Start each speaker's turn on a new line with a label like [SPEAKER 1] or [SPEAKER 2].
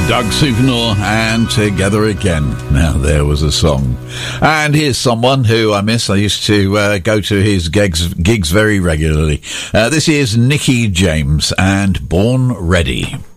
[SPEAKER 1] Doug Souvenir and Together Again. Now there was a song. And here's someone who I miss. I used to go to his gigs very regularly. This is Nicky James and Born Ready.